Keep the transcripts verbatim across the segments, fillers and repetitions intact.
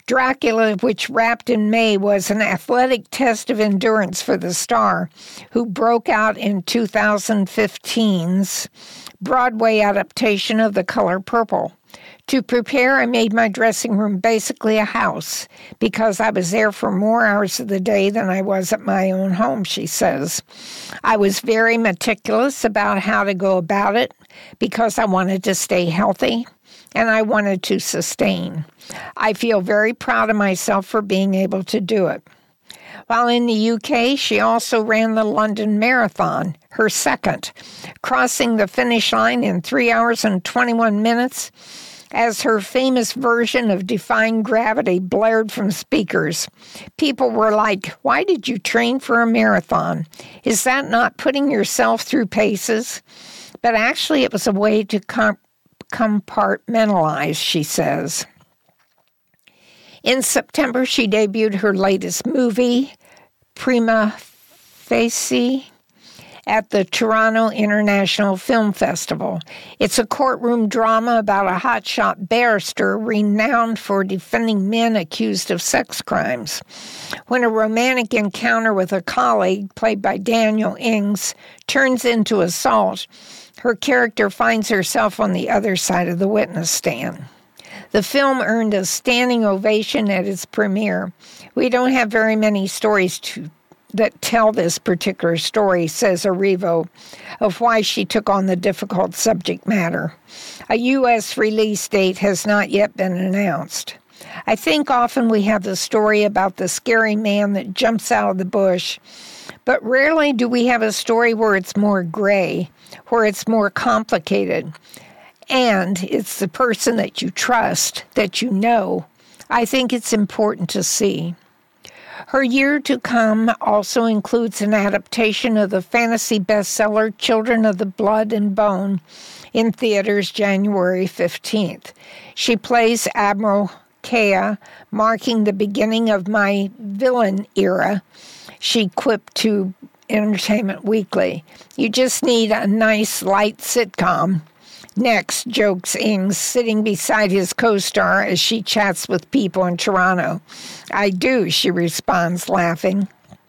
Dracula, which wrapped in May, was an athletic test of endurance for the star, who broke out in two thousand fifteen's Broadway adaptation of The Color Purple. To prepare, I made my dressing room basically a house because I was there for more hours of the day than I was at my own home, she says. I was very meticulous about how to go about it because I wanted to stay healthy and I wanted to sustain. I feel very proud of myself for being able to do it. While in the U K, she also ran the London Marathon, her second, crossing the finish line in three hours and twenty-one minutes as her famous version of Defying Gravity blared from speakers. People were like, "Why did you train for a marathon? Is that not putting yourself through paces?" But actually, it was a way to comp- compartmentalize, she says. In September, she debuted her latest movie, Prima Facie, at the Toronto International Film Festival. It's a courtroom drama about a hotshot barrister renowned for defending men accused of sex crimes. When a romantic encounter with a colleague, played by Daniel Ings, turns into assault, her character finds herself on the other side of the witness stand. The film earned a standing ovation at its premiere. We don't have very many stories to, that tell this particular story, says Erivo, of why she took on the difficult subject matter. A U S release date has not yet been announced. I think often we have the story about the scary man that jumps out of the bush, but rarely do we have a story where it's more gray, where it's more complicated. And it's the person that you trust, that you know. I think it's important to see. Her year to come also includes an adaptation of the fantasy bestseller Children of the Blood and Bone in theaters January fifteenth. She plays Admiral Kea, marking the beginning of my villain era, she quipped to Entertainment Weekly. You just need a nice, light sitcom. Next, jokes Ings, sitting beside his co-star as she chats with people in Toronto. I do, she responds, laughing.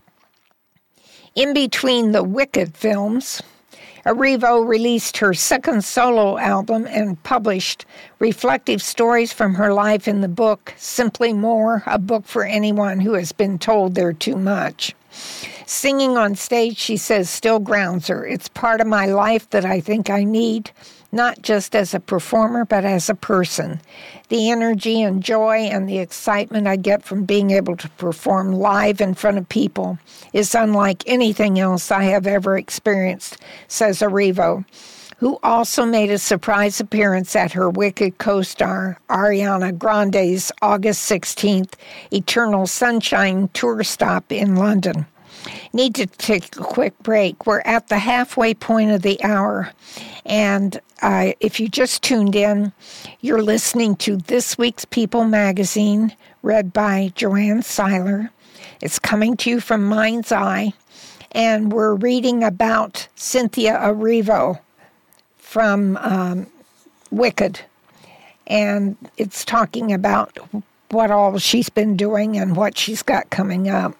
In between the Wicked films, Erivo released her second solo album and published reflective stories from her life in the book, Simply More, a book for anyone who has been told they're too much. Singing on stage, she says, still grounds her. It's part of my life that I think I need, not just as a performer, but as a person. The energy and joy and the excitement I get from being able to perform live in front of people is unlike anything else I have ever experienced, says Erivo, who also made a surprise appearance at her Wicked co-star Ariana Grande's August sixteenth Eternal Sunshine tour stop in London. Need to take a quick break. We're at the halfway point of the hour. And uh, if you just tuned in, you're listening to this week's People magazine, read by Joanne Seiler. It's coming to you from Mind's Eye. And we're reading about Cynthia Erivo from um, Wicked. And it's talking about what all she's been doing and what she's got coming up.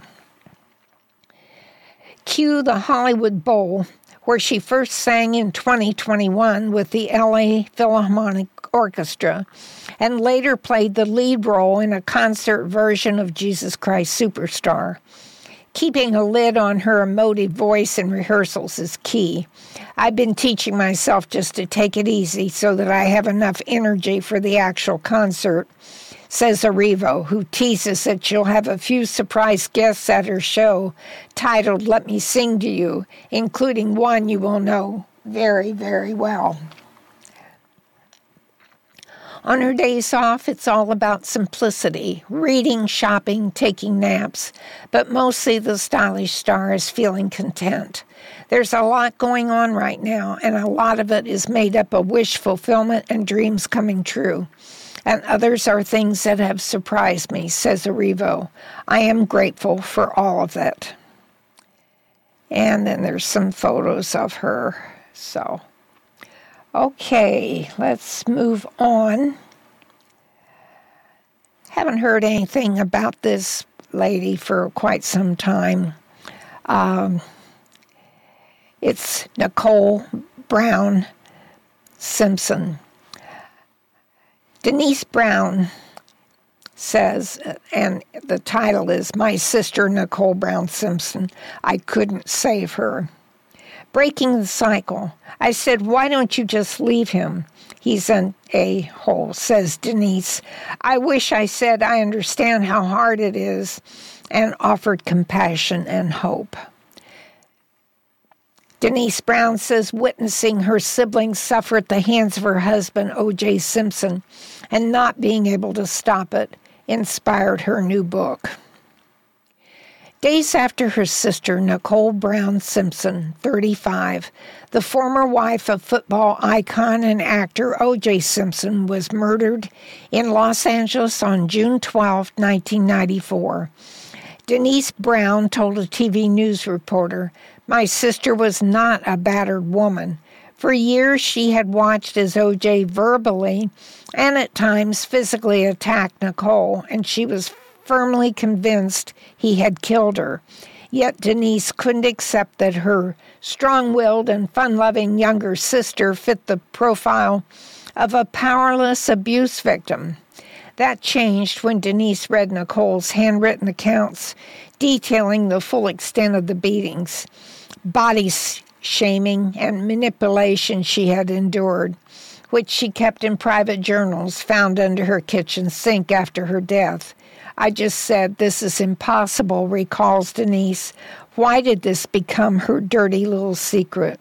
Cue the Hollywood Bowl, where she first sang in twenty twenty-one with the L A Philharmonic Orchestra, and later played the lead role in a concert version of Jesus Christ Superstar. Keeping a lid on her emotive voice in rehearsals is key. I've been teaching myself just to take it easy so that I have enough energy for the actual concert, says Erivo, who teases that she'll have a few surprise guests at her show titled Let Me Sing to You, including one you will know very, very well. On her days off, it's all about simplicity, reading, shopping, taking naps, but mostly the stylish star is feeling content. There's a lot going on right now, and a lot of it is made up of wish fulfillment and dreams coming true. And others are things that have surprised me, says Erivo. I am grateful for all of it. And then there's some photos of her. So, okay, let's move on. Haven't heard anything about this lady for quite some time. Um, it's Nicole Brown Simpson. Denise Brown says, and the title is My Sister Nicole Brown Simpson, I Couldn't Save Her. Breaking the cycle. I said, why don't you just leave him? He's an a-hole, says Denise. I wish I said I understand how hard it is and offered compassion and hope. Denise Brown says witnessing her siblings suffer at the hands of her husband, O J Simpson, and not being able to stop it inspired her new book. Days after her sister, Nicole Brown Simpson, thirty-five, the former wife of football icon and actor O J Simpson, was murdered in Los Angeles on June twelfth, nineteen ninety-four. Denise Brown told a T V news reporter, my sister was not a battered woman. For years, she had watched as O J verbally and at times physically attacked Nicole, and she was firmly convinced he had killed her. Yet Denise couldn't accept that her strong-willed and fun-loving younger sister fit the profile of a powerless abuse victim. That changed when Denise read Nicole's handwritten accounts detailing the full extent of the beatings, body shaming, and manipulation she had endured, which she kept in private journals found under her kitchen sink after her death. I just said, this is impossible, recalls Denise. Why did this become her dirty little secret?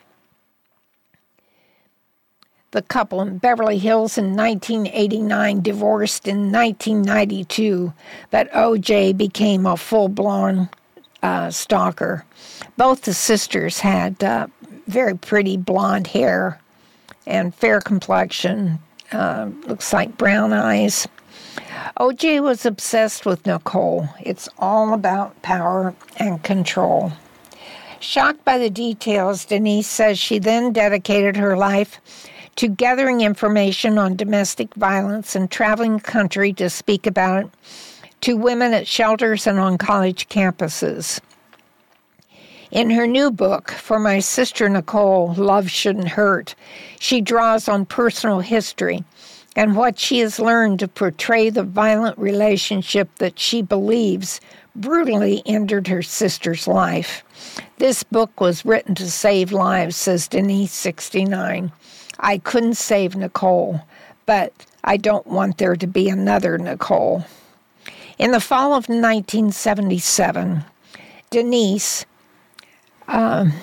The couple in Beverly Hills in nineteen eighty-nine divorced in nineteen ninety-two, but O J became a full-blown uh, stalker. Both the sisters had uh, very pretty blonde hair and fair complexion, uh, looks like brown eyes. O J was obsessed with Nicole. It's all about power and control. Shocked by the details, Denise says she then dedicated her life to gathering information on domestic violence and traveling the country to speak about it to women at shelters and on college campuses. In her new book, For My Sister Nicole, Love Shouldn't Hurt, she draws on personal history and what she has learned to portray the violent relationship that she believes brutally ended her sister's life. This book was written to save lives, says Denise, sixty-nine. I couldn't save Nicole, but I don't want there to be another Nicole. In the fall of nineteen seventy-seven, Denise, um,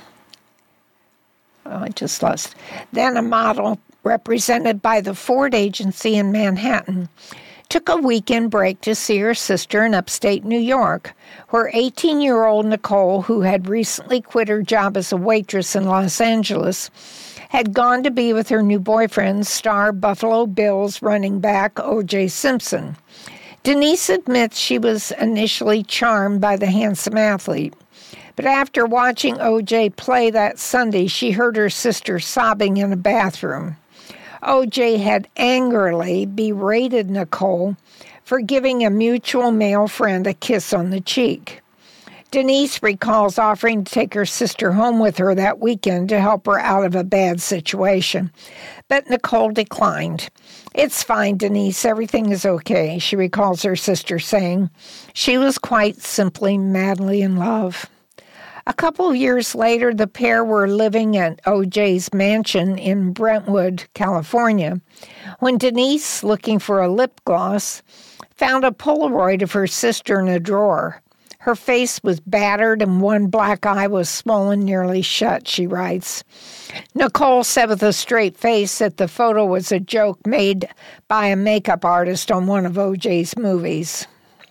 oh, I just lost, then a model represented by the Ford Agency in Manhattan, took a weekend break to see her sister in upstate New York, where eighteen-year-old Nicole, who had recently quit her job as a waitress in Los Angeles, had gone to be with her new boyfriend, star Buffalo Bills running back O J Simpson. Denise admits she was initially charmed by the handsome athlete, but after watching O J play that Sunday, she heard her sister sobbing in a bathroom. O J had angrily berated Nicole for giving a mutual male friend a kiss on the cheek. Denise recalls offering to take her sister home with her that weekend to help her out of a bad situation, but Nicole declined. It's fine, Denise, everything is okay, she recalls her sister saying. She was quite simply madly in love. A couple of years later, the pair were living at O J's mansion in Brentwood, California, when Denise, looking for a lip gloss, found a Polaroid of her sister in a drawer. Her face was battered and one black eye was swollen nearly shut, she writes. Nicole said with a straight face that the photo was a joke made by a makeup artist on one of O J's movies.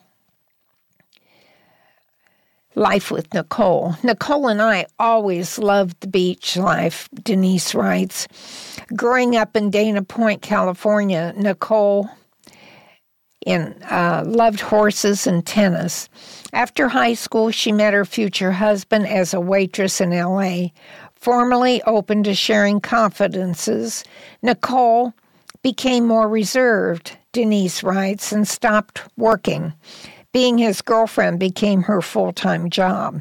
Life with Nicole. Nicole and I always loved the beach life, Denise writes. Growing up in Dana Point, California, Nicole in, uh, loved horses and tennis. After high school, she met her future husband as a waitress in L A. Formally open to sharing confidences, Nicole became more reserved. Denise writes, and stopped working. Being his girlfriend became her full-time job.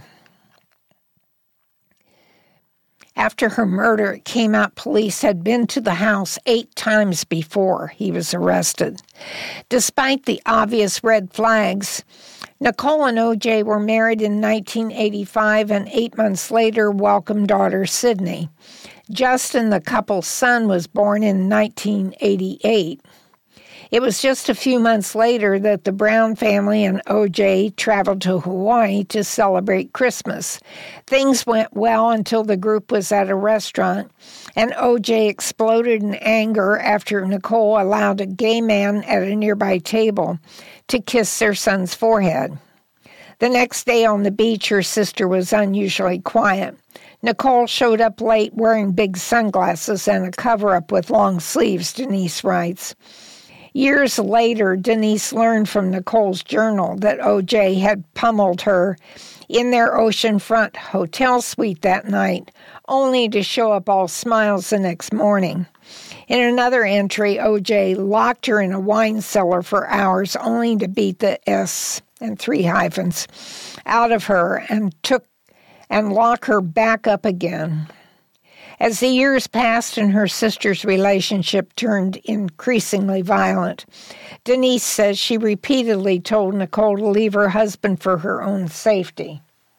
After her murder, it came out police had been to the house eight times before he was arrested. Despite the obvious red flags, Nicole and O J were married in nineteen eighty-five and eight months later welcomed daughter Sydney. Justin, the couple's son, was born in nineteen eighty-eight. It was just a few months later that the Brown family and O J traveled to Hawaii to celebrate Christmas. Things went well until the group was at a restaurant, and O J exploded in anger after Nicole allowed a gay man at a nearby table to kiss their son's forehead. The next day on the beach, her sister was unusually quiet. Nicole showed up late wearing big sunglasses and a cover-up with long sleeves, Denise writes. Years later, Denise learned from Nicole's journal that O J had pummeled her in their oceanfront hotel suite that night, only to show up all smiles the next morning. In another entry, O J locked her in a wine cellar for hours, only to beat the S and three hyphens out of her and took and lock her back up again. As the years passed and her sister's relationship turned increasingly violent, Denise says she repeatedly told Nicole to leave her husband for her own safety.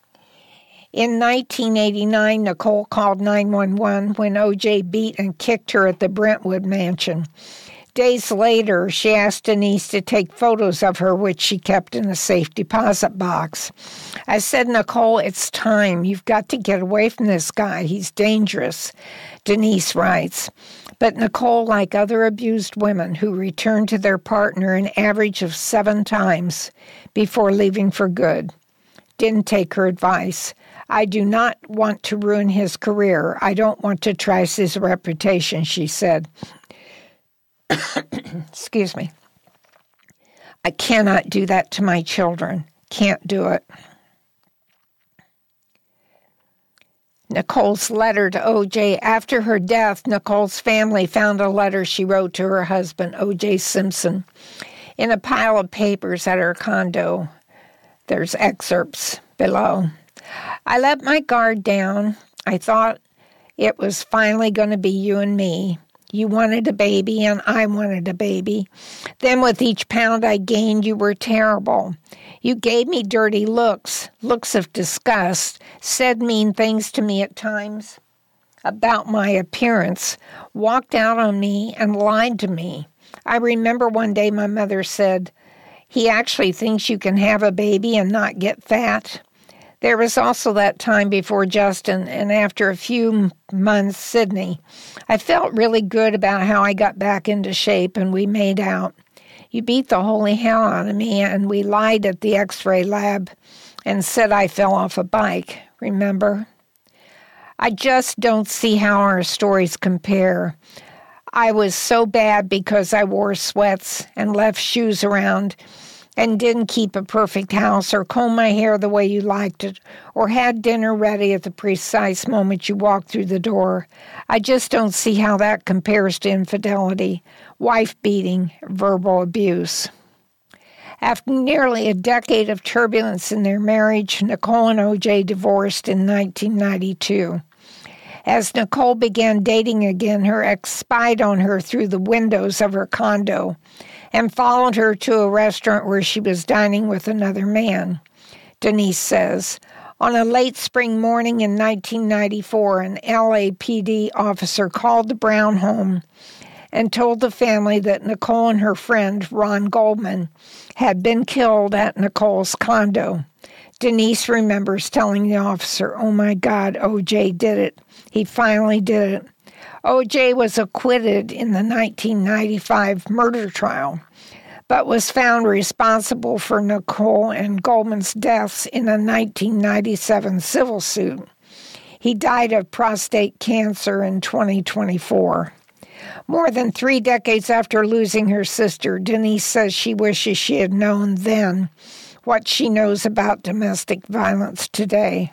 In nineteen eighty-nine, Nicole called nine one one when O J beat and kicked her at the Brentwood mansion. Days later, she asked Denise to take photos of her, which she kept in a safe deposit box. I said, Nicole, it's time. You've got to get away from this guy. He's dangerous, Denise writes. But Nicole, like other abused women who return to their partner an average of seven times before leaving for good, didn't take her advice. I do not want to ruin his career. I don't want to trash his reputation, she said. Excuse me. I cannot do that to my children. Can't do it. Nicole's letter to O J. After her death, Nicole's family found a letter she wrote to her husband, O J Simpson, in a pile of papers at her condo. There's excerpts below. I let my guard down. I thought it was finally going to be you and me. You wanted a baby, and I wanted a baby. Then with each pound I gained, you were terrible. You gave me dirty looks, looks of disgust, said mean things to me at times about my appearance, walked out on me, and lied to me. I remember one day my mother said, he actually thinks you can have a baby and not get fat. There was also that time before Justin, and after a few months, Sydney. I felt really good about how I got back into shape, and we made out. You beat the holy hell out of me, and we lied at the x-ray lab and said I fell off a bike, remember? I just don't see how our stories compare. I was so bad because I wore sweats and left shoes around and didn't keep a perfect house or comb my hair the way you liked it or had dinner ready at the precise moment you walked through the door. I just don't see how that compares to infidelity, wife-beating, verbal abuse. After nearly a decade of turbulence in their marriage, Nicole and O J divorced in nineteen ninety-two. As Nicole began dating again, her ex spied on her through the windows of her condo and followed her to a restaurant where she was dining with another man. Denise says, on a late spring morning in nineteen ninety-four, an L A P D officer called the Brown home and told the family that Nicole and her friend, Ron Goldman, had been killed at Nicole's condo. Denise remembers telling the officer, oh my God, O J did it. He finally did it. O J was acquitted in the nineteen ninety-five murder trial, but was found responsible for Nicole and Goldman's deaths in a nineteen ninety-seven civil suit. He died of prostate cancer in twenty twenty-four. More than three decades after losing her sister, Denise says she wishes she had known then what she knows about domestic violence today.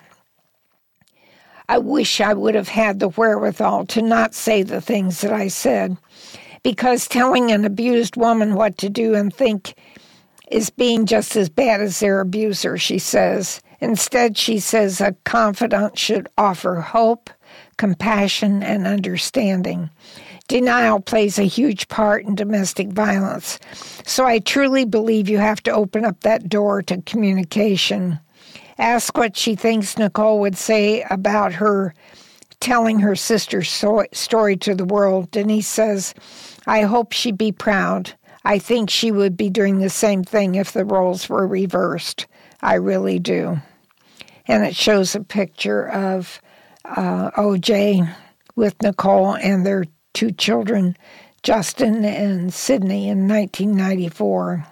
I wish I would have had the wherewithal to not say the things that I said. because telling an abused woman what to do and think is being just as bad as their abuser, she says. Instead, she says a confidant should offer hope, compassion, and understanding. Denial plays a huge part in domestic violence, so I truly believe you have to open up that door to communication. Ask what she thinks Nicole would say about her telling her sister's so- story to the world. Denise says, I hope she'd be proud. I think she would be doing the same thing if the roles were reversed. I really do. And it shows a picture of uh, O J with Nicole and their two children, Justin and Sydney, in nineteen ninety-four.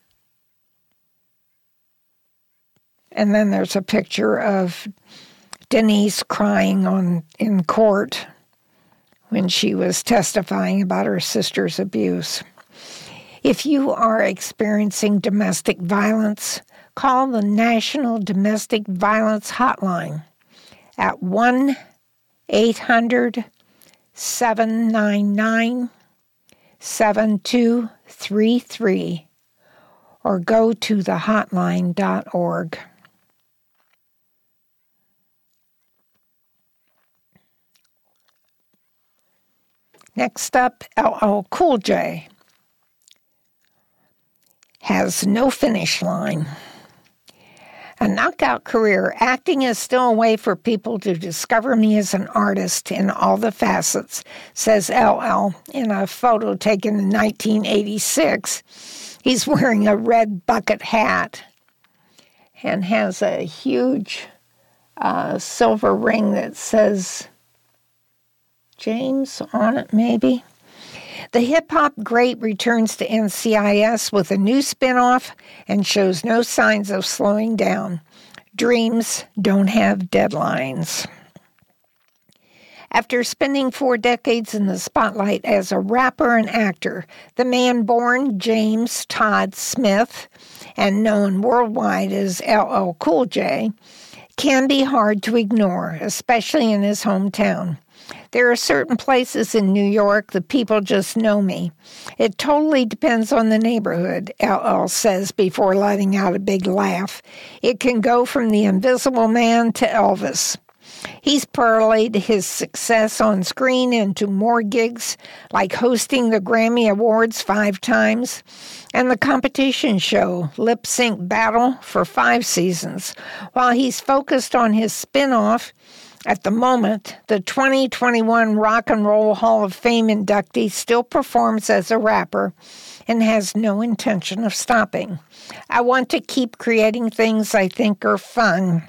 And then there's a picture of Denise crying on in court when she was testifying about her sister's abuse. If you are experiencing domestic violence, call the National Domestic Violence Hotline at one eight hundred seven nine nine seven two three three or go to the hotline dot org. Next up, L L Cool J has no finish line. A knockout career, acting is still a way for people to discover me as an artist in all the facets, says L L in a photo taken in nineteen eighty-six. He's wearing a red bucket hat and has a huge uh, silver ring that says James on it, maybe. The hip-hop great returns to N C I S with a new spinoff and shows no signs of slowing down. Dreams don't have deadlines. After spending four decades in the spotlight as a rapper and actor, the man born James Todd Smith and known worldwide as L L Cool J can be hard to ignore, especially in his hometown. There are certain places in New York that people just know me. It totally depends on the neighborhood, L L says before letting out a big laugh. It can go from the Invisible Man to Elvis. He's parlayed his success on screen into more gigs, like hosting the Grammy Awards five times, and the competition show Lip Sync Battle for five seasons, while he's focused on his spin-off. At the moment, the twenty twenty-one Rock and Roll Hall of Fame inductee still performs as a rapper and has no intention of stopping. I want to keep creating things I think are fun.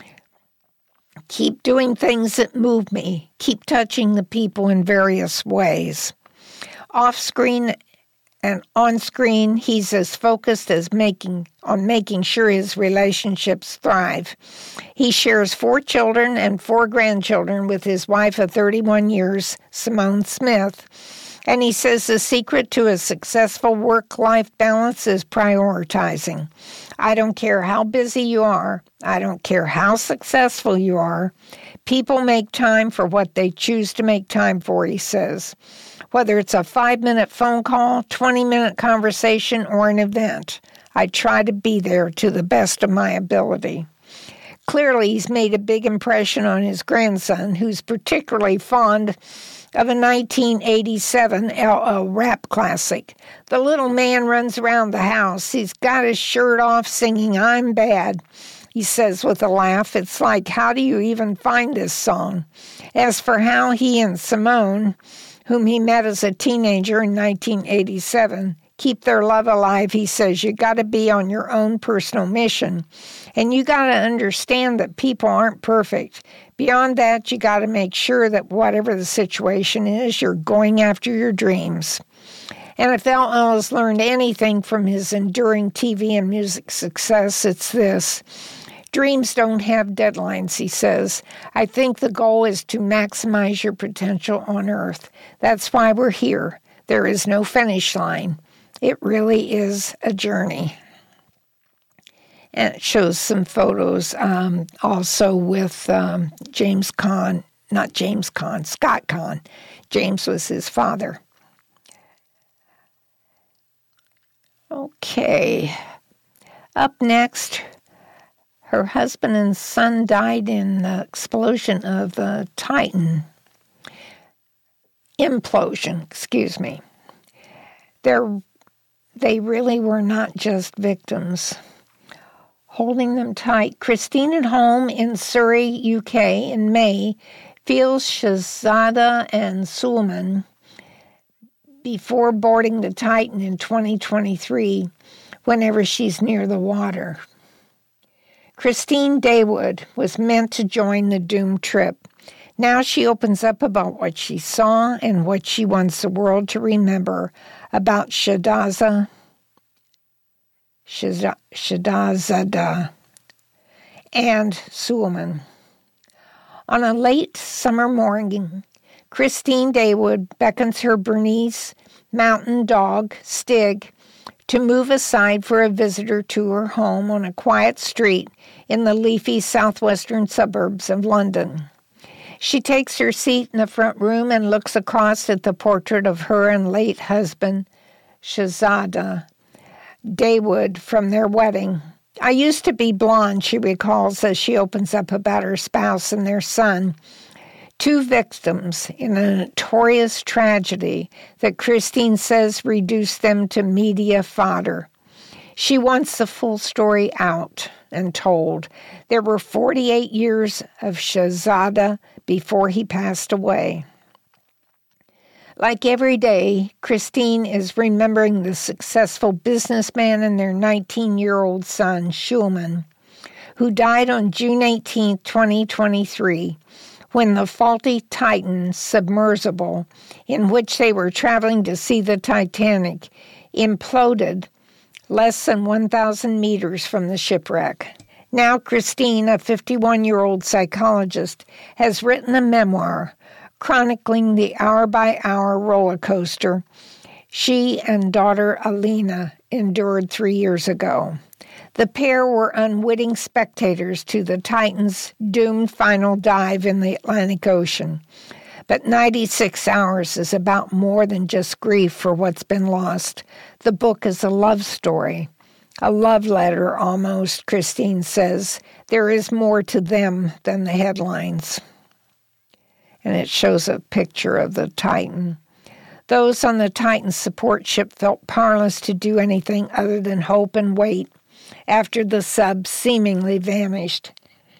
Keep doing things that move me. Keep touching the people in various ways. Off-screen and on-screen, he's as focused as making on making sure his relationships thrive. He shares four children and four grandchildren with his wife of thirty-one years, Simone Smith. And he says the secret to a successful work-life balance is prioritizing. I don't care how busy you are. I don't care how successful you are. People make time for what they choose to make time for, he says. Whether it's a five-minute phone call, twenty-minute conversation, or an event, I try to be there to the best of my ability. Clearly, he's made a big impression on his grandson, who's particularly fond of a nineteen eighty-seven L L rap classic. The little man runs around the house. He's got his shirt off singing I'm Bad. He says with a laugh, it's like, how do you even find this song? As for how he and Simone, whom he met as a teenager in nineteen eighty-seven, keep their love alive, he says, you got to be on your own personal mission. And you got to understand that people aren't perfect. Beyond that, you got to make sure that whatever the situation is, you're going after your dreams. And if L L has learned anything from his enduring T V and music success, it's this. Dreams don't have deadlines, he says. I think the goal is to maximize your potential on Earth. That's why we're here. There is no finish line. It really is a journey. And it shows some photos um, also with um, James Caan, not James Caan, Scott Caan. James was his father. Okay. Up next, her husband and son died in the explosion of the Titan. Implosion, excuse me. They're, they really were not just victims. Holding them tight, Christine at home in Surrey, U K in May feels Shahzada and Sulman before boarding the Titan in twenty twenty-three whenever she's near the water. Christine Daywood was meant to join the doomed trip. Now she opens up about what she saw and what she wants the world to remember about Shahzada, Shahzada and Sulman. On a late summer morning, Christine Daywood beckons her Bernese mountain dog, Stig, to move aside for a visitor to her home on a quiet street in the leafy southwestern suburbs of London. She takes her seat in the front room and looks across at the portrait of her and late husband, Shahzada Daywood, from their wedding. I used to be blonde, she recalls as she opens up about her spouse and their son, two victims in a notorious tragedy that Christine says reduced them to media fodder. She wants the full story out and told. There were forty-eight years of Shahzada before he passed away. Like every day, Christine is remembering the successful businessman and their nineteen-year-old son, Shulman, who died on June eighteenth, twenty twenty-three, when the faulty Titan submersible, in which they were traveling to see the Titanic, imploded less than one thousand meters from the shipwreck. Now Christine, a fifty-one-year-old psychologist, has written a memoir chronicling the hour-by-hour roller coaster she and daughter Alina endured three years ago. The pair were unwitting spectators to the Titan's doomed final dive in the Atlantic Ocean. But ninety-six hours is about more than just grief for what's been lost. The book is a love story, a love letter almost, Christine says. There is more to them than the headlines. And it shows a picture of the Titan. Those on the Titan's support ship felt powerless to do anything other than hope and wait after the sub seemingly vanished.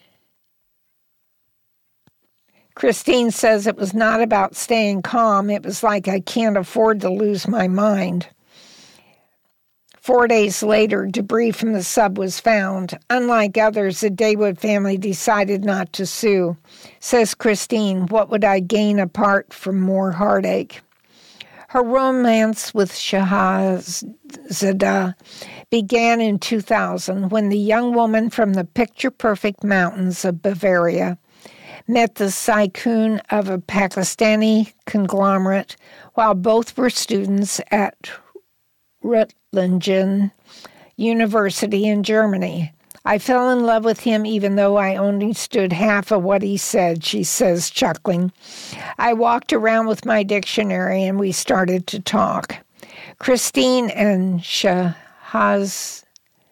Christine says it was not about staying calm. It was like, I can't afford to lose my mind. Four days later, debris from the sub was found. Unlike others, the Daywood family decided not to sue. Says Christine, what would I gain apart from more heartache? Her romance with Shahzada began in two thousand when the young woman from the picture-perfect mountains of Bavaria met the tycoon of a Pakistani conglomerate while both were students at Reutlingen University in Germany. I fell in love with him even though I only stood half of what he said, she says, chuckling. I walked around with my dictionary and we started to talk. Christine and Shahaz,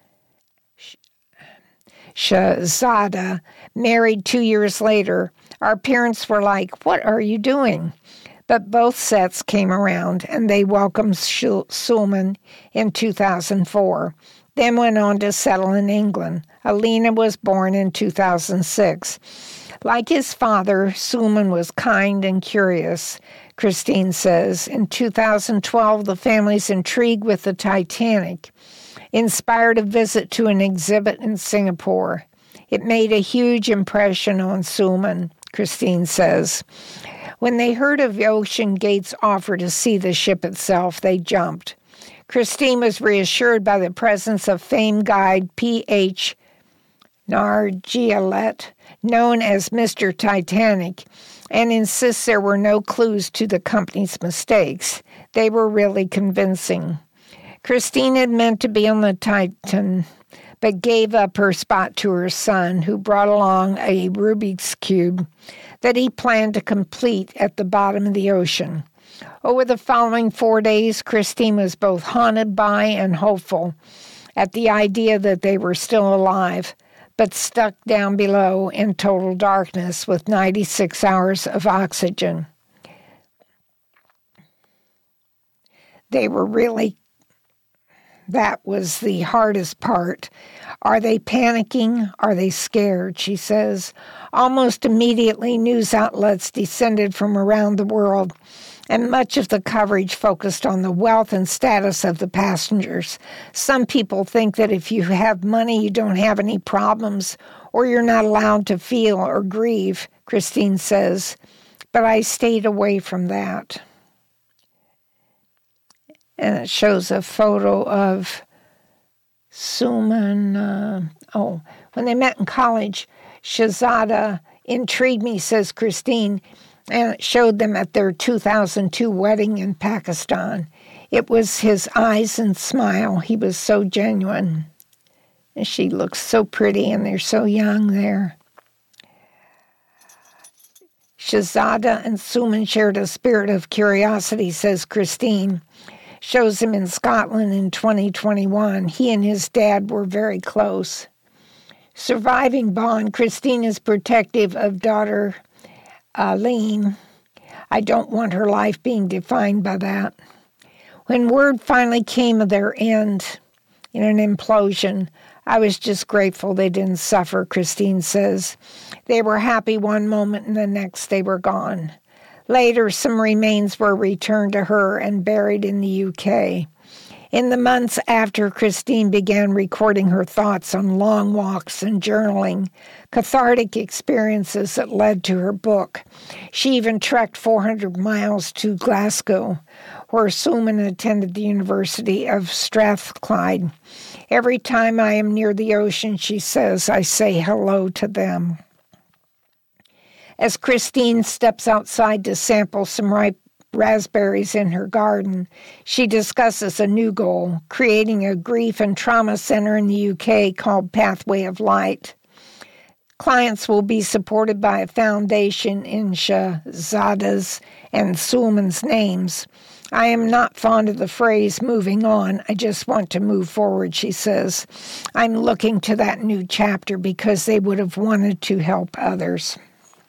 Shahzada married two years later. Our parents were like, what are you doing? But both sets came around, and they welcomed Sulman in two thousand four, then went on to settle in England. Alina was born in two thousand six. Like his father, Sulman was kind and curious, Christine says. In two thousand twelve, the family's intrigue with the Titanic inspired a visit to an exhibit in Singapore. It made a huge impression on Sulman, Christine says. When they heard of OceanGate's offer to see the ship itself, they jumped. Christine was reassured by the presence of famed guide P H Nargillet, known as Mister Titanic, and insists there were no clues to the company's mistakes. They were really convincing. Christine had meant to be on the Titan, but gave up her spot to her son, who brought along a Rubik's Cube that he planned to complete at the bottom of the ocean. Over the following four days, Christine was both haunted by and hopeful at the idea that they were still alive, but stuck down below in total darkness with ninety-six hours of oxygen. They were really, that was the hardest part. Are they panicking? Are they scared? She says. Almost immediately, news outlets descended from around the world, and much of the coverage focused on the wealth and status of the passengers. Some people think that if you have money, you don't have any problems, or you're not allowed to feel or grieve, Christine says. But I stayed away from that. And it shows a photo of Suman. Uh, oh, when they met in college, Shahzada intrigued me, says Christine, and it showed them at their two thousand two wedding in Pakistan. It was his eyes and smile. He was so genuine. And she looks so pretty, and they're so young there. Shahzada and Suman shared a spirit of curiosity, says Christine. Shows him in Scotland in twenty twenty-one. He and his dad were very close. Surviving bond, Christine is protective of daughter Aline. I don't want her life being defined by that. When word finally came of their end in an implosion, I was just grateful they didn't suffer, Christine says. They were happy one moment and the next they were gone. Later, some remains were returned to her and buried in the U K. In the months after, Christine began recording her thoughts on long walks and journaling, cathartic experiences that led to her book. She even trekked four hundred miles to Glasgow, where Suman attended the University of Strathclyde. Every time I am near the ocean, she says, I say hello to them. As Christine steps outside to sample some ripe raspberries in her garden, she discusses a new goal, creating a grief and trauma center in the U K called Pathway of Light. Clients will be supported by a foundation in Shahzada's and Suman's names. I am not fond of the phrase moving on. I just want to move forward, she says. I'm looking to that new chapter because they would have wanted to help others.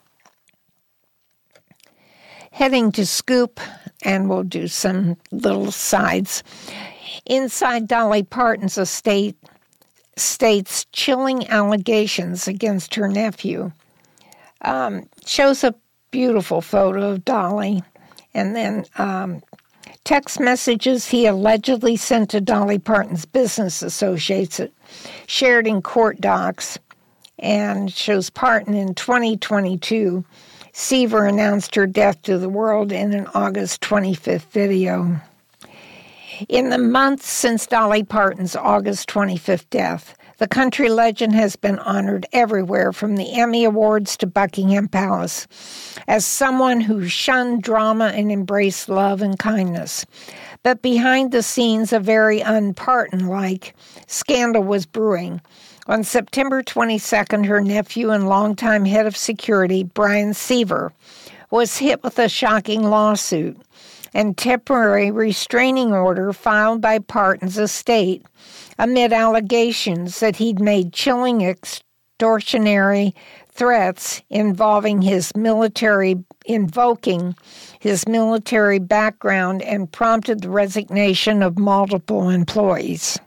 Heading to Scoop, and we'll do some little sides. Inside Dolly Parton's estate states chilling allegations against her nephew. Um, shows a beautiful photo of Dolly, and then um, text messages he allegedly sent to Dolly Parton's business associates shared in court docs, and shows Parton in twenty twenty-two. Seaver announced her death to the world in an August twenty-fifth video. In the months since Dolly Parton's August twenty-fifth death, the country legend has been honored everywhere, from the Emmy Awards to Buckingham Palace, as someone who shunned drama and embraced love and kindness. But behind the scenes, a very un-Parton-like scandal was brewing. On September twenty-second, her nephew and longtime head of security, Brian Seaver, was hit with a shocking lawsuit and temporary restraining order filed by Parton's estate amid allegations that he'd made chilling extortionary threats involving his military, invoking his military background, and prompted the resignation of multiple employees.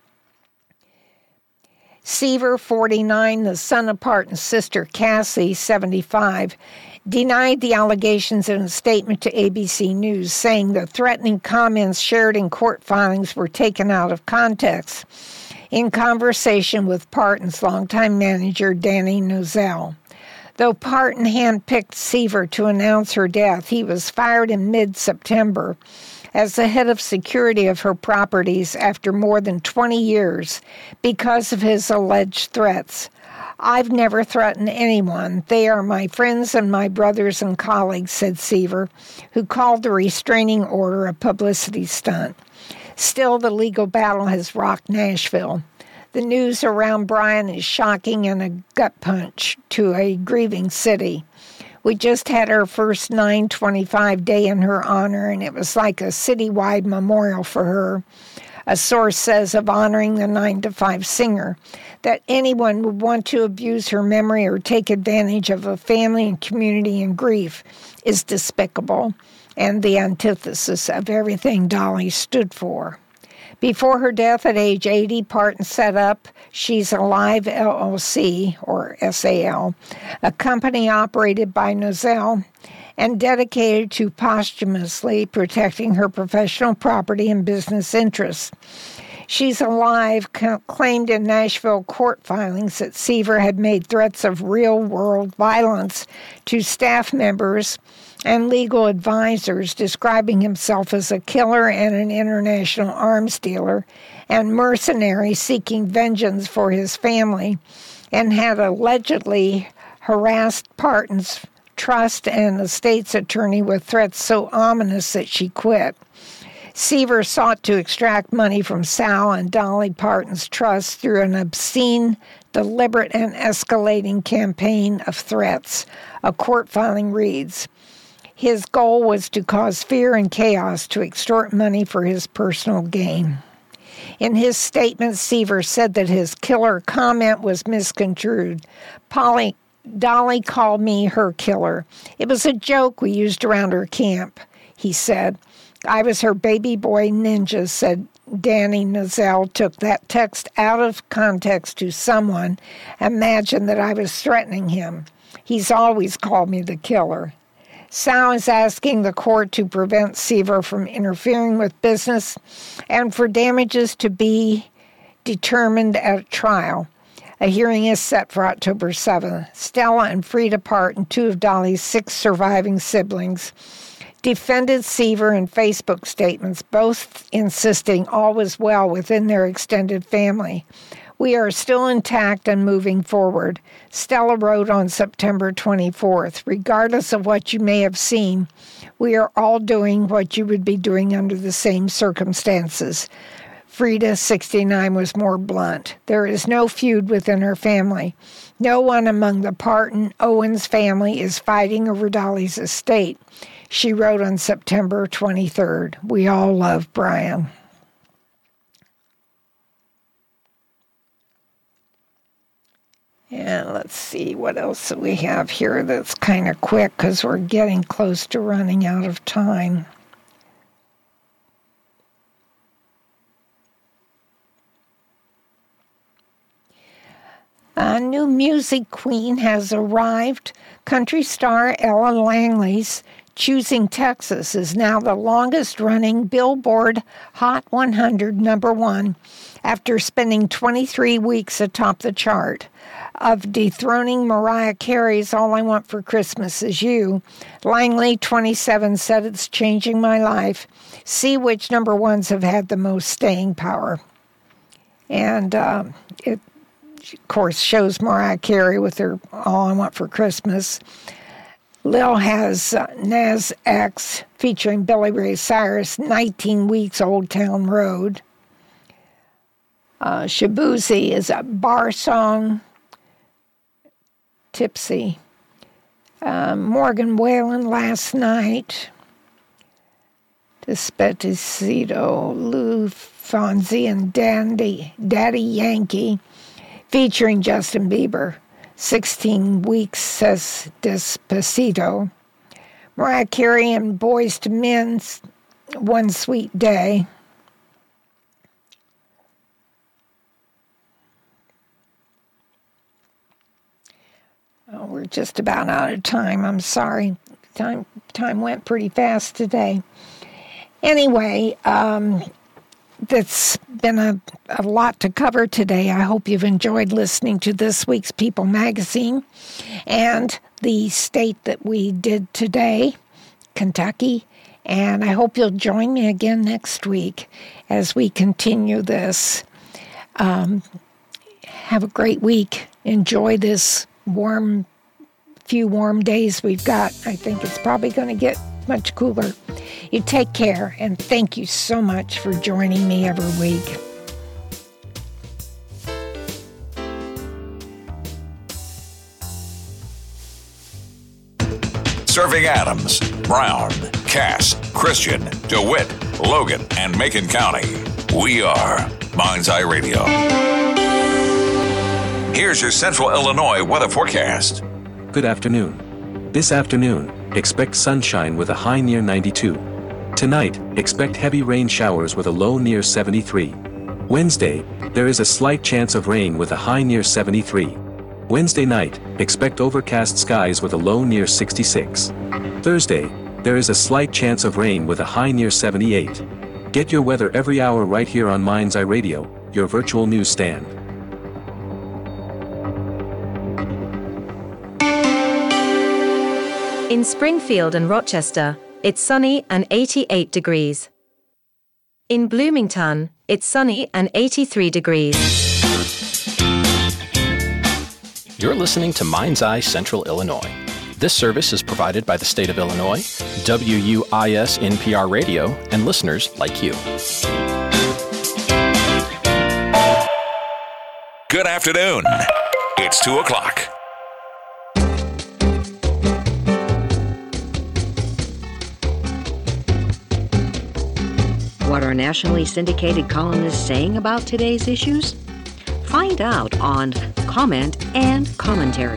Seaver, forty-nine, the son of Parton's sister Cassie, seventy-five, denied the allegations in a statement to A B C News, saying the threatening comments shared in court filings were taken out of context in conversation with Parton's longtime manager, Danny Nozell. Though Parton handpicked Seaver to announce her death, he was fired in mid-September as the head of security of her properties after more than twenty years because of his alleged threats. I've never threatened anyone. They are my friends and my brothers and colleagues, said Seaver, who called the restraining order a publicity stunt. Still, the legal battle has rocked Nashville. The news around Brian is shocking and a gut punch to a grieving city. We just had our first nine twenty-five day in her honor, and it was like a citywide memorial for her. A source says of honoring the nine to five singer that anyone would want to abuse her memory or take advantage of a family and community in grief is despicable and the antithesis of everything Dolly stood for. Before her death at age eighty, Parton set up She's Alive L L C, or S A L, a company operated by Nozell and dedicated to posthumously protecting her professional property and business interests. She's Alive claimed in Nashville court filings that Seaver had made threats of real-world violence to staff members and legal advisors, describing himself as a killer and an international arms dealer and mercenary seeking vengeance for his family, and had allegedly harassed Parton's trust and the state's attorney with threats so ominous that she quit. Seaver sought to extract money from Sal and Dolly Parton's trust through an obscene, deliberate, and escalating campaign of threats. A court filing reads, his goal was to cause fear and chaos to extort money for his personal gain. In his statement, Seaver said that his killer comment was misconstrued. Polly Dolly called me her killer. It was a joke we used around her camp, he said. I was her baby boy ninja, said Danny Nozell. Took that text out of context to someone. Imagined that I was threatening him. He's always called me the killer. Sal is asking the court to prevent Seaver from interfering with business and for damages to be determined at trial. A hearing is set for October seventh. Stella and Frida Parton, two of Dolly's six surviving siblings, defended Seaver in Facebook statements, both insisting all was well within their extended family. We are still intact and moving forward. Stella wrote on September twenty-fourth, regardless of what you may have seen, we are all doing what you would be doing under the same circumstances. Frida, sixty-nine, was more blunt. There is no feud within her family. No one among the Parton Owens family is fighting over Dolly's estate. She wrote on September twenty-third, we all love Brian. And let's see what else we have here that's kind of quick because we're getting close to running out of time. A new music queen has arrived. Country star Ella Langley's Choosing Texas is now the longest-running Billboard Hot one hundred number one after spending twenty-three weeks atop the chart. Of dethroning Mariah Carey's All I Want for Christmas Is You, Langley, twenty-seven, said it's changing my life. See which number ones have had the most staying power. And uh, it, of course, shows Mariah Carey with her All I Want for Christmas. Lil has uh, Nas X featuring Billy Ray Cyrus, nineteen weeks, Old Town Road. Uh, Shabuzi is a bar song, Tipsy. Uh, Morgan Wallen, Last Night. Despacito, Lou Fonzi and Dandy, Daddy Yankee, featuring Justin Bieber. sixteen weeks, says Despacito. Mariah Carey and Boyz two Men's One Sweet Day. Oh, we're just about out of time. I'm sorry. Time time went pretty fast today. Anyway, um, that's been a, a lot to cover today. I hope you've enjoyed listening to this week's People magazine and the state that we did today, Kentucky. And I hope you'll join me again next week as we continue this. Um, have a great week. Enjoy this warm, few warm days we've got. I think it's probably going to get much cooler. You take care, and thank you so much for joining me every week. Serving Adams, Brown, Cass, Christian, DeWitt, Logan, and Macon County. We are Mind's Eye Radio. Here's your Central Illinois weather forecast. Good afternoon. This afternoon, expect sunshine with a high near ninety-two. Tonight, expect heavy rain showers with a low near seventy-three. Wednesday, there is a slight chance of rain with a high near seventy-three. Wednesday night, expect overcast skies with a low near sixty-six. Thursday, there is a slight chance of rain with a high near seventy-eight. Get your weather every hour right here on Mind's Eye Radio, your virtual newsstand. In Springfield and Rochester, it's sunny and eighty-eight degrees. In Bloomington, it's sunny and eighty-three degrees. You're listening to Mind's Eye Central Illinois. This service is provided by the state of Illinois, W U I S N P R Radio, and listeners like you. Good afternoon. It's two o'clock. What are nationally syndicated columnists saying about today's issues? Find out on Comment and Commentary.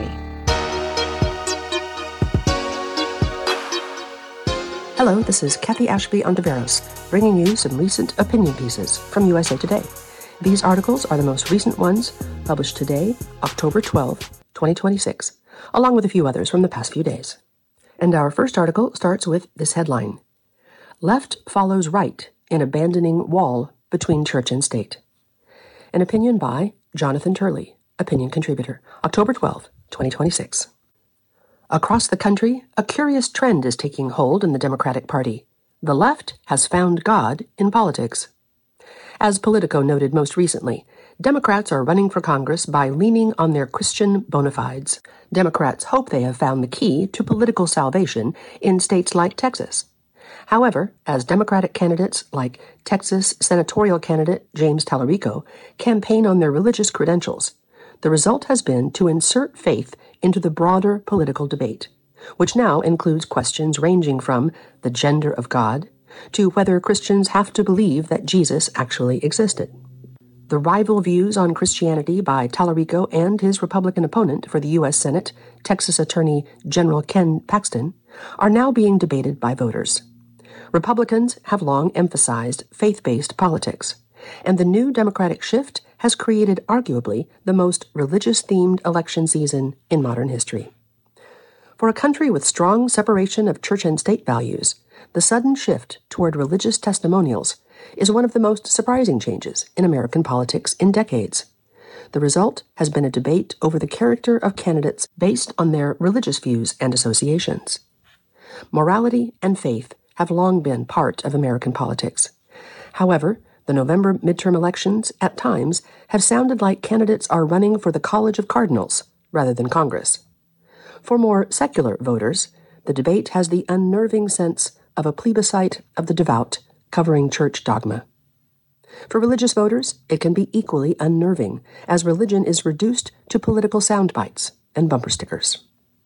Hello, this is Kathy Ashby Ontiveros, bringing you some recent opinion pieces from U S A Today. These articles are the most recent ones, published today, October twelfth, twenty twenty-six, along with a few others from the past few days. And our first article starts with this headline: Left follows right in abandoning wall between church and state. An opinion by Jonathan Turley, opinion contributor, October twelfth, twenty twenty-six. Across the country, a curious trend is taking hold in the Democratic Party. The left has found God in politics. As Politico noted most recently, Democrats are running for Congress by leaning on their Christian bona fides. Democrats hope they have found the key to political salvation in states like Texas. However, as Democratic candidates like Texas senatorial candidate James Tallarico campaign on their religious credentials, the result has been to insert faith into the broader political debate, which now includes questions ranging from the gender of God to whether Christians have to believe that Jesus actually existed. The rival views on Christianity by Tallarico and his Republican opponent for the U S Senate, Texas Attorney General Ken Paxton, are now being debated by voters. Republicans have long emphasized faith-based politics, and the new Democratic shift has created arguably the most religious-themed election season in modern history. For a country with strong separation of church and state values, the sudden shift toward religious testimonials is one of the most surprising changes in American politics in decades. The result has been a debate over the character of candidates based on their religious views and associations. Morality and faith have long been part of American politics. However, the November midterm elections, at times, have sounded like candidates are running for the College of Cardinals rather than Congress. For more secular voters, the debate has the unnerving sense of a plebiscite of the devout covering church dogma. For religious voters, it can be equally unnerving, as religion is reduced to political sound bites and bumper stickers.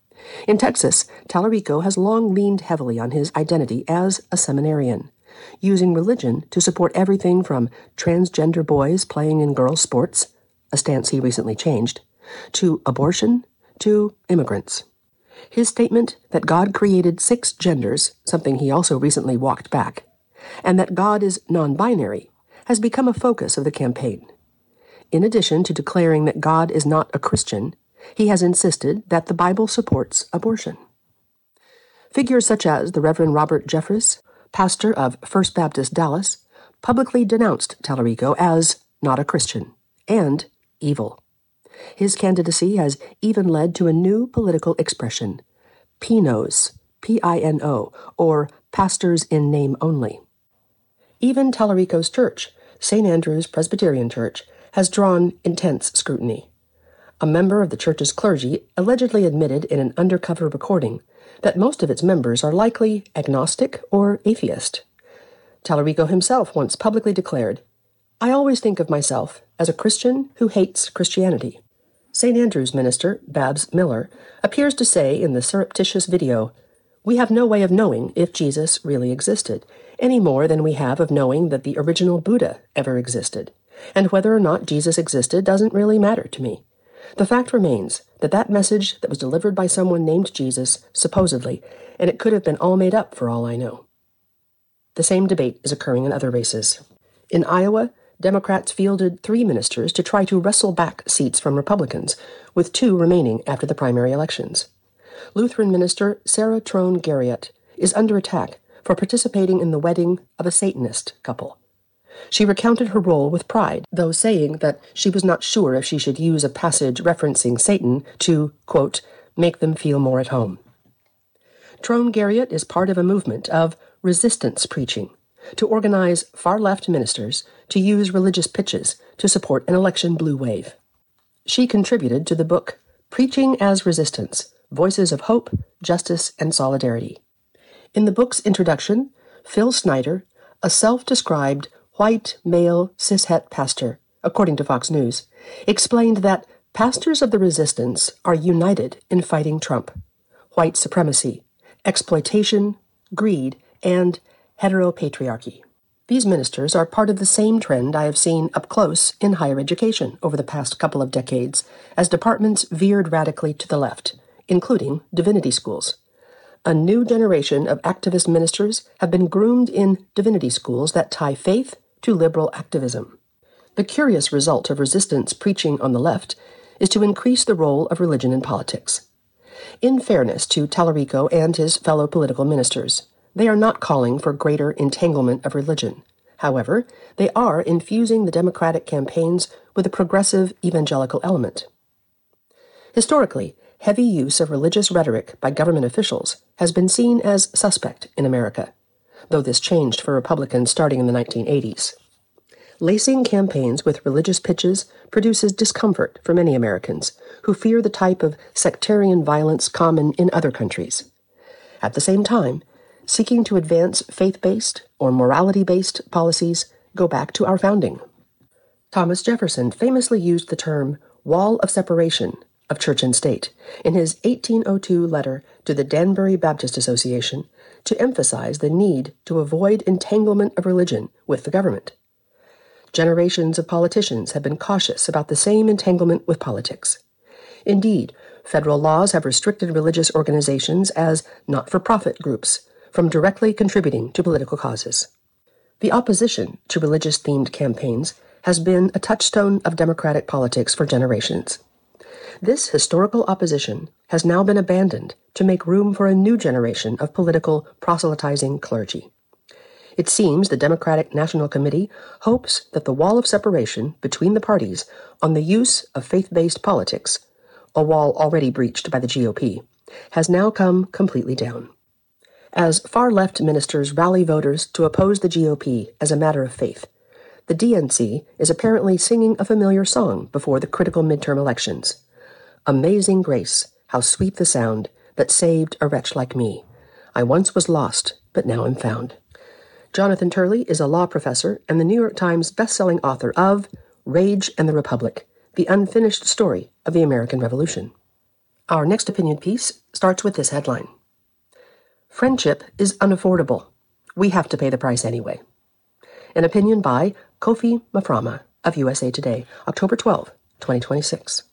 In Texas, Tallarico has long leaned heavily on his identity as a seminarian, using religion to support everything from transgender boys playing in girls' sports, a stance he recently changed, to abortion, to immigrants. His statement that God created six genders, something he also recently walked back, and that God is non-binary, has become a focus of the campaign. In addition to declaring that God is not a Christian, he has insisted that the Bible supports abortion. Figures such as the Reverend Robert Jeffress, pastor of First Baptist Dallas, publicly denounced Tallarico as not a Christian and evil. His candidacy has even led to a new political expression, P N Os, P I N O, or pastors in name only. Even Tallarico's church, Saint Andrew's Presbyterian Church, has drawn intense scrutiny. A member of the church's clergy allegedly admitted in an undercover recording that most of its members are likely agnostic or atheist. Tallarico himself once publicly declared, "I always think of myself as a Christian who hates Christianity." Saint Andrew's minister, Babs Miller, appears to say in the surreptitious video, We have no way of knowing if Jesus really existed, any more than we have of knowing that the original Buddha ever existed. And whether or not Jesus existed doesn't really matter to me. The fact remains that that message that was delivered by someone named Jesus, supposedly, and it could have been all made up for all I know. The same debate is occurring in other races. In Iowa, Democrats fielded three ministers to try to wrestle back seats from Republicans, with two remaining after the primary elections. Lutheran minister Sarah Trone Garriott is under attack for participating in the wedding of a Satanist couple. She recounted her role with pride, though saying that she was not sure if she should use a passage referencing Satan to, quote, make them feel more at home. Trone Garriott is part of a movement of resistance preaching to organize far-left ministers to use religious pitches to support an election blue wave. She contributed to the book Preaching as Resistance, Voices of Hope, Justice, and Solidarity. In the book's introduction, Phil Snyder, a self-described white, male, cishet pastor, according to Fox News, explained that pastors of the resistance are united in fighting Trump, white supremacy, exploitation, greed, and heteropatriarchy. These ministers are part of the same trend I have seen up close in higher education over the past couple of decades as departments veered radically to the left, including divinity schools. A new generation of activist ministers have been groomed in divinity schools that tie faith to liberal activism. The curious result of resistance preaching on the left is to increase the role of religion in politics. In fairness to Tallarico and his fellow political ministers, they are not calling for greater entanglement of religion. However, they are infusing the Democratic campaigns with a progressive evangelical element. Historically, heavy use of religious rhetoric by government officials has been seen as suspect in America, though this changed for Republicans starting in the nineteen eighties. Lacing campaigns with religious pitches produces discomfort for many Americans who fear the type of sectarian violence common in other countries. At the same time, seeking to advance faith-based or morality-based policies go back to our founding. Thomas Jefferson famously used the term wall of separation of church and state in his eighteen oh two letter to the Danbury Baptist Association to emphasize the need to avoid entanglement of religion with the government. Generations of politicians have been cautious about the same entanglement with politics. Indeed, federal laws have restricted religious organizations as not-for-profit groups from directly contributing to political causes. The opposition to religious-themed campaigns has been a touchstone of Democratic politics for generations. This historical opposition has now been abandoned to make room for a new generation of political proselytizing clergy. It seems the Democratic National Committee hopes that the wall of separation between the parties on the use of faith-based politics, a wall already breached by the G O P, has now come completely down. As far-left ministers rally voters to oppose the G O P as a matter of faith, the D N C is apparently singing a familiar song before the critical midterm elections. Amazing grace, how sweet the sound that saved a wretch like me. I once was lost, but now am found. Jonathan Turley is a law professor and the New York Times best-selling author of Rage and the Republic, the unfinished story of the American Revolution. Our next opinion piece starts with this headline. Friendship is unaffordable. We have to pay the price anyway. An opinion by Kofi Maframa of U S A Today, October twelfth, twenty twenty-six.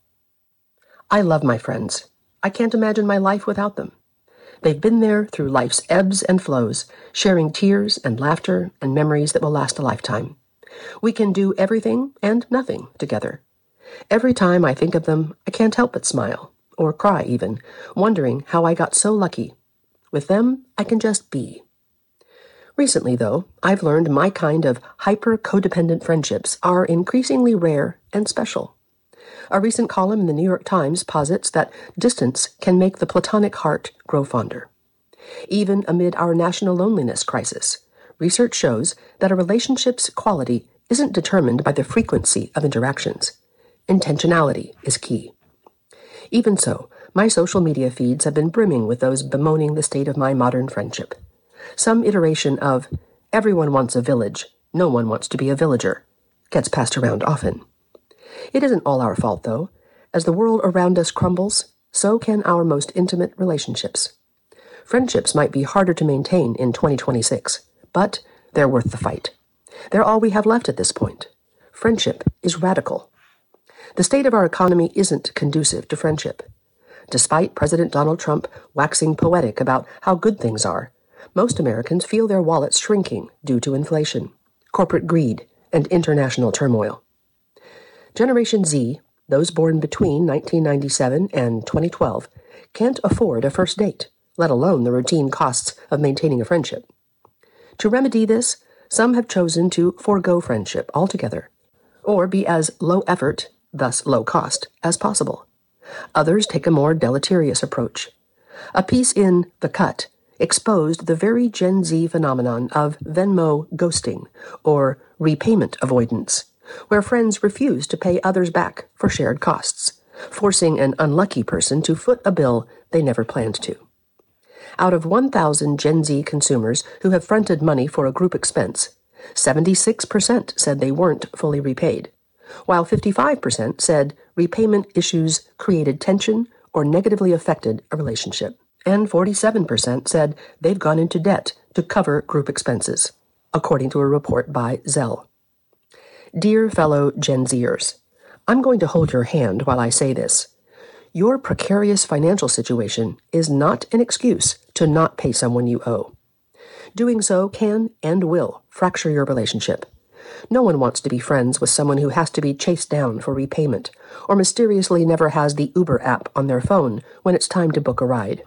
I love my friends. I can't imagine my life without them. They've been there through life's ebbs and flows, sharing tears and laughter and memories that will last a lifetime. We can do everything and nothing together. Every time I think of them, I can't help but smile, or cry even, wondering how I got so lucky. With them, I can just be. Recently, though, I've learned my kind of hyper-codependent friendships are increasingly rare and special. A recent column in the New York Times posits that distance can make the platonic heart grow fonder. Even amid our national loneliness crisis, research shows that a relationship's quality isn't determined by the frequency of interactions. Intentionality is key. Even so, my social media feeds have been brimming with those bemoaning the state of my modern friendship. Some iteration of, everyone wants a village, no one wants to be a villager, gets passed around often. It isn't all our fault, though. As the world around us crumbles, so can our most intimate relationships. Friendships might be harder to maintain in twenty twenty-six, but they're worth the fight. They're all we have left at this point. Friendship is radical. The state of our economy isn't conducive to friendship. Despite President Donald Trump waxing poetic about how good things are, most Americans feel their wallets shrinking due to inflation, corporate greed, and international turmoil. Generation Z, those born between nineteen ninety-seven and twenty twelve, can't afford a first date, let alone the routine costs of maintaining a friendship. To remedy this, some have chosen to forego friendship altogether, or be as low effort, thus low cost, as possible. Others take a more deleterious approach. A piece in The Cut exposed the very Gen Z phenomenon of Venmo ghosting, or repayment avoidance, where friends refuse to pay others back for shared costs, forcing an unlucky person to foot a bill they never planned to. Out of one thousand Gen Z consumers who have fronted money for a group expense, seventy-six percent said they weren't fully repaid, while fifty-five percent said repayment issues created tension or negatively affected a relationship, and forty-seven percent said they've gone into debt to cover group expenses, according to a report by Zelle. Dear fellow Gen Zers, I'm going to hold your hand while I say this. Your precarious financial situation is not an excuse to not pay someone you owe. Doing so can and will fracture your relationship. No one wants to be friends with someone who has to be chased down for repayment, or mysteriously never has the Uber app on their phone when it's time to book a ride.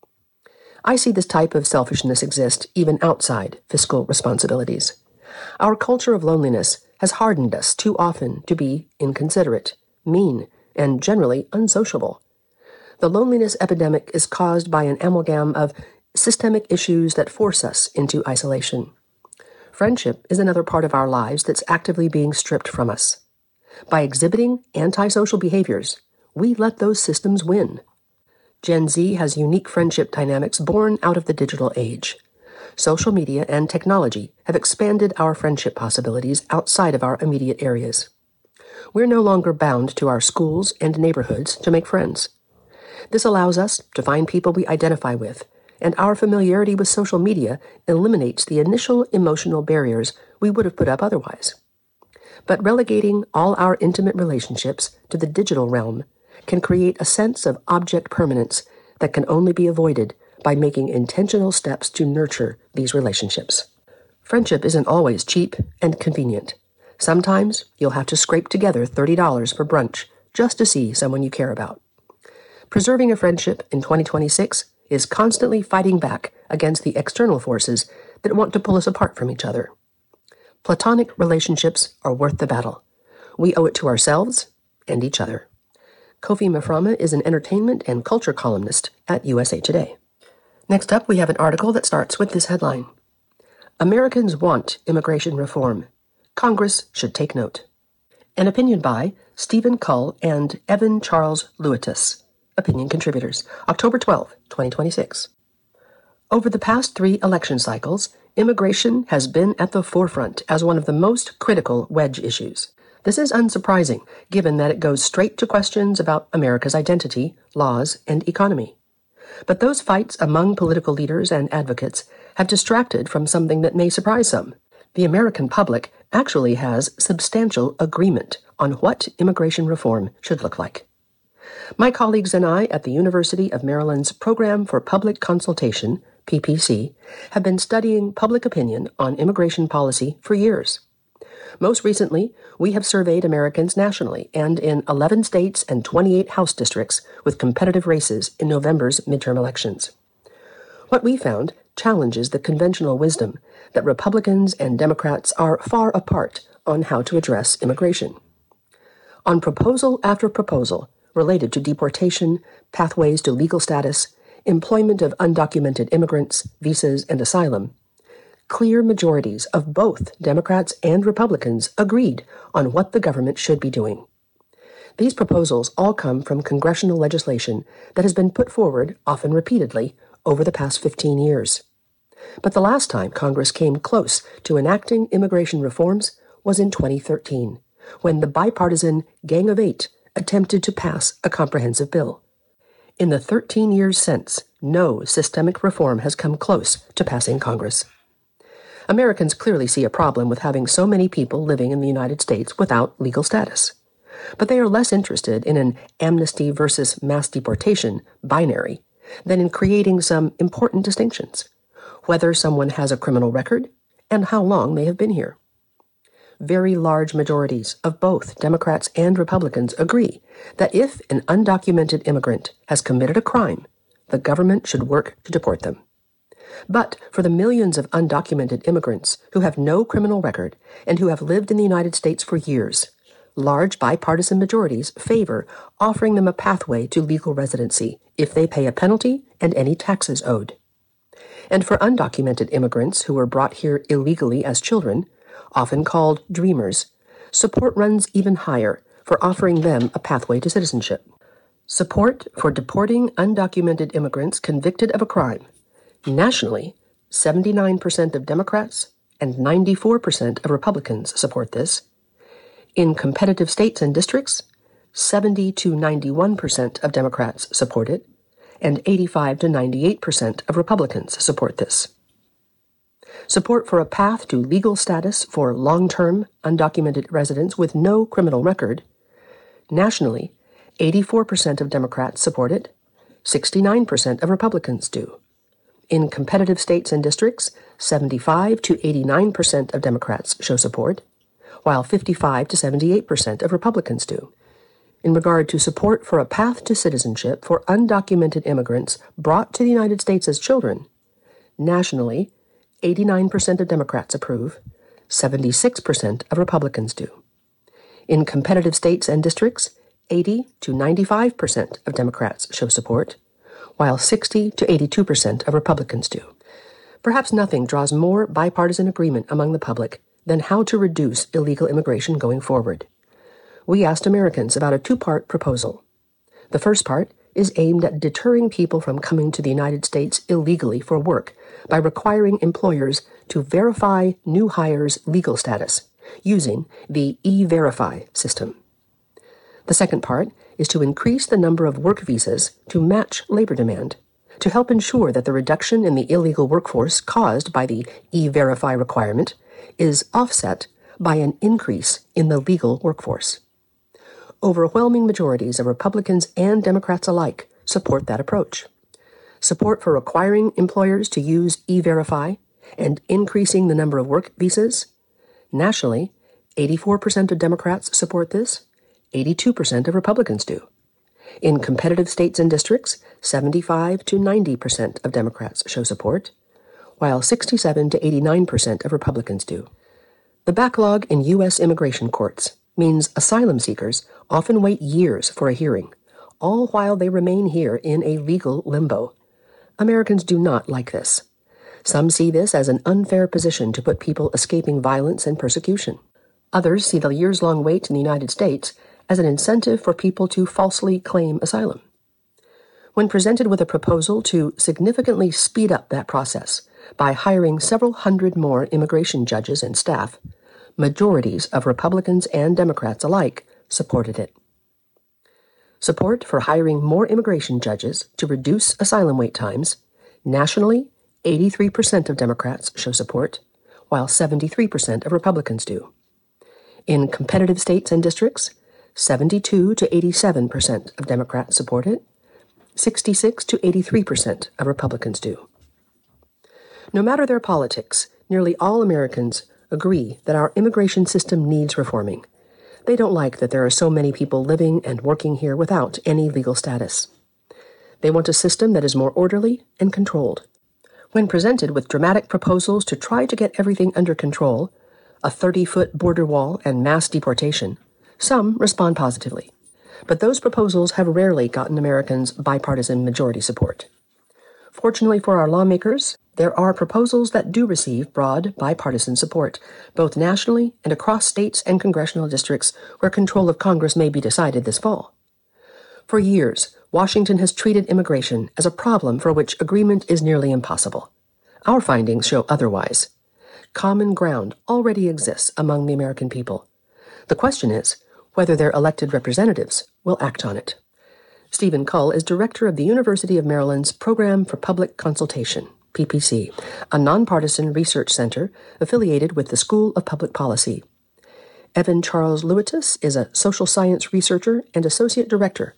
I see this type of selfishness exist even outside fiscal responsibilities. Our culture of loneliness has hardened us too often to be inconsiderate, mean, and generally unsociable. The loneliness epidemic is caused by an amalgam of systemic issues that force us into isolation. Friendship is another part of our lives that's actively being stripped from us. By exhibiting antisocial behaviors, we let those systems win. Gen Z has unique friendship dynamics born out of the digital age. Social media and technology have expanded our friendship possibilities outside of our immediate areas. We're no longer bound to our schools and neighborhoods to make friends. This allows us to find people we identify with, and our familiarity with social media eliminates the initial emotional barriers we would have put up otherwise. But relegating all our intimate relationships to the digital realm can create a sense of object permanence that can only be avoided by making intentional steps to nurture these relationships. Friendship isn't always cheap and convenient. Sometimes you'll have to scrape together thirty dollars for brunch just to see someone you care about. Preserving a friendship in twenty twenty-six is constantly fighting back against the external forces that want to pull us apart from each other. Platonic relationships are worth the battle. We owe it to ourselves and each other. Kofi Maframa is an entertainment and culture columnist at U S A Today. Next up, we have an article that starts with this headline: Americans want immigration reform. Congress should take note. An opinion by Stephen Cull and Evan Charles Lewitus, opinion contributors, October twelfth, twenty twenty-six. Over the past three election cycles, immigration has been at the forefront as one of the most critical wedge issues. This is unsurprising, given that it goes straight to questions about America's identity, laws, and economy. But those fights among political leaders and advocates have distracted from something that may surprise some. The American public actually has substantial agreement on what immigration reform should look like. My colleagues and I at the University of Maryland's Program for Public Consultation, P P C, have been studying public opinion on immigration policy for years. Most recently, we have surveyed Americans nationally and in eleven states and twenty-eight House districts with competitive races in November's midterm elections. What we found challenges the conventional wisdom that Republicans and Democrats are far apart on how to address immigration. On proposal after proposal related to deportation, pathways to legal status, employment of undocumented immigrants, visas, and asylum, clear majorities of both Democrats and Republicans agreed on what the government should be doing. These proposals all come from congressional legislation that has been put forward, often repeatedly, over the past fifteen years. But the last time Congress came close to enacting immigration reforms was in twenty thirteen, when the bipartisan Gang of Eight attempted to pass a comprehensive bill. In the thirteen years since, no systemic reform has come close to passing Congress. Americans clearly see a problem with having so many people living in the United States without legal status. But they are less interested in an amnesty versus mass deportation binary than in creating some important distinctions, whether someone has a criminal record and how long they have been here. Very large majorities of both Democrats and Republicans agree that if an undocumented immigrant has committed a crime, the government should work to deport them. But for the millions of undocumented immigrants who have no criminal record and who have lived in the United States for years, large bipartisan majorities favor offering them a pathway to legal residency if they pay a penalty and any taxes owed. And for undocumented immigrants who were brought here illegally as children, often called dreamers, support runs even higher for offering them a pathway to citizenship. Support for deporting undocumented immigrants convicted of a crime. Nationally, seventy-nine percent of Democrats and ninety-four percent of Republicans support this. In competitive states and districts, seventy to ninety-one percent of Democrats support it, and eighty-five to ninety-eight percent of Republicans support this. Support for a path to legal status for long-term undocumented residents with no criminal record. Nationally, eighty-four percent of Democrats support it, sixty-nine percent of Republicans do. In competitive states and districts, seventy-five to eighty-nine percent of Democrats show support, while fifty-five to seventy-eight percent of Republicans do. In regard to support for a path to citizenship for undocumented immigrants brought to the United States as children, nationally, eighty-nine percent of Democrats approve, seventy-six percent of Republicans do. In competitive states and districts, eighty to ninety-five percent of Democrats show support, while sixty to eighty-two percent of Republicans do. Perhaps nothing draws more bipartisan agreement among the public than how to reduce illegal immigration going forward. We asked Americans about a two-part proposal. The first part is aimed at deterring people from coming to the United States illegally for work by requiring employers to verify new hires' legal status using the E-Verify system. The second part is to increase the number of work visas to match labor demand, to help ensure that the reduction in the illegal workforce caused by the E-Verify requirement is offset by an increase in the legal workforce. Overwhelming majorities of Republicans and Democrats alike support that approach. Support for requiring employers to use E-Verify and increasing the number of work visas. Nationally, eighty-four percent of Democrats support this, eighty-two percent of Republicans do. In competitive states and districts, seventy-five to ninety percent of Democrats show support, while sixty-seven to eighty-nine percent of Republicans do. The backlog in U S immigration courts means asylum seekers often wait years for a hearing, all while they remain here in a legal limbo. Americans do not like this. Some see this as an unfair position to put people escaping violence and persecution. Others see the years-long wait in the United States as an incentive for people to falsely claim asylum. When presented with a proposal to significantly speed up that process by hiring several hundred more immigration judges and staff, majorities of Republicans and Democrats alike supported it. Support for hiring more immigration judges to reduce asylum wait times. Nationally, eighty-three percent of Democrats show support, while seventy-three percent of Republicans do. In competitive states and districts, seventy-two to eighty-seven percent of Democrats support it, sixty-six to eighty-three percent of Republicans do. No matter their politics, nearly all Americans agree that our immigration system needs reforming. They don't like that there are so many people living and working here without any legal status. They want a system that is more orderly and controlled. When presented with dramatic proposals to try to get everything under control, a thirty-foot border wall and mass deportation, some respond positively. But those proposals have rarely gotten Americans bipartisan majority support. Fortunately for our lawmakers, there are proposals that do receive broad bipartisan support, both nationally and across states and congressional districts where control of Congress may be decided this fall. For years, Washington has treated immigration as a problem for which agreement is nearly impossible. Our findings show otherwise. Common ground already exists among the American people. The question is whether their elected representatives will act on it. Stephen Cull is director of the University of Maryland's Program for Public Consultation, P P C, a nonpartisan research center affiliated with the School of Public Policy. Evan Charles Lewitus is a social science researcher and associate director